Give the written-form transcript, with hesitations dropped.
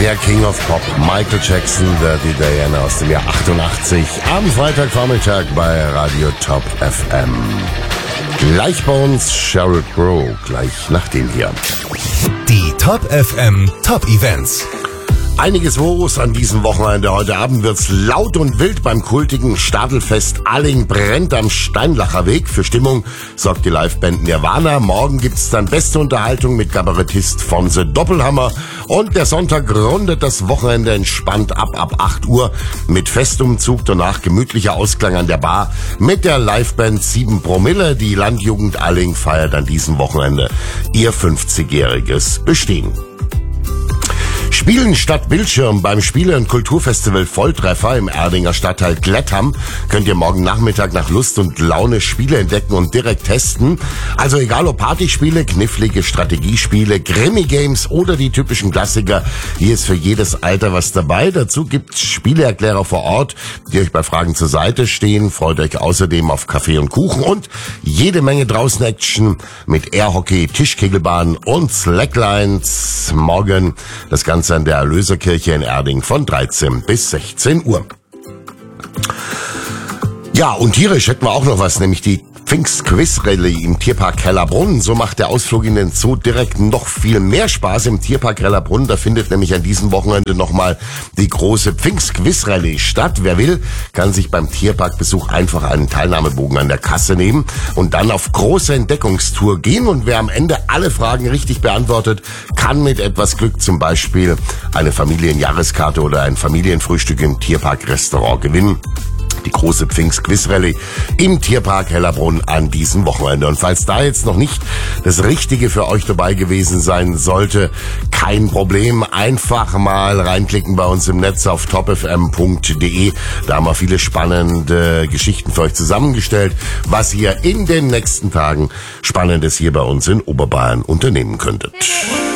Der King of Pop, Michael Jackson, Dirty Diana aus dem Jahr 88, am Freitagvormittag bei Radio Top FM. Gleich bei uns Sheryl Crow, gleich nach dem hier. Die Top FM Top Events. Einiges los an diesem Wochenende. Heute Abend wird's laut und wild beim kultigen Stadelfest Alling brennt am Steinlacher Weg. Für Stimmung sorgt die Liveband Nirvana. Morgen gibt's dann beste Unterhaltung mit Kabarettist Fonse Doppelhammer. Und der Sonntag rundet das Wochenende entspannt ab 8 Uhr mit Festumzug. Danach gemütlicher Ausklang an der Bar mit der Liveband 7 Promille. Die Landjugend Alling feiert an diesem Wochenende ihr 50-jähriges Bestehen. Spielen statt Bildschirm beim Spiele- und Kulturfestival Volltreffer im Erdinger Stadtteil Glettham könnt ihr morgen Nachmittag nach Lust und Laune Spiele entdecken und direkt testen. Also egal ob Partyspiele, knifflige Strategiespiele, Krimi-Games oder die typischen Klassiker, hier ist für jedes Alter was dabei. Dazu gibt's Spieleerklärer vor Ort, die euch bei Fragen zur Seite stehen. Freut euch außerdem auf Kaffee und Kuchen und jede Menge draußen Action mit Airhockey, Tischkegelbahn und Slacklines. Morgen das Ganze an der Erlöserkirche in Erding von 13 bis 16 Uhr. Ja, und tierisch hätten wir auch noch was, nämlich die Pfingst-Quiz-Rallye im Tierpark Hellerbrunn. So macht der Ausflug in den Zoo direkt noch viel mehr Spaß im Tierpark Hellerbrunn. Da findet nämlich an diesem Wochenende nochmal die große Pfingst-Quiz-Rallye statt. Wer will, kann sich beim Tierparkbesuch einfach einen Teilnahmebogen an der Kasse nehmen und dann auf große Entdeckungstour gehen. Und wer am Ende alle Fragen richtig beantwortet, kann mit etwas Glück zum Beispiel eine Familienjahreskarte oder ein Familienfrühstück im Tierpark-Restaurant gewinnen. Die große Pfingst-Quiz-Rallye im Tierpark Hellerbrunn an diesem Wochenende. Und falls da jetzt noch nicht das Richtige für euch dabei gewesen sein sollte, kein Problem. Einfach mal reinklicken bei uns im Netz auf topfm.de. Da haben wir viele spannende Geschichten für euch zusammengestellt, was ihr in den nächsten Tagen Spannendes hier bei uns in Oberbayern unternehmen könntet.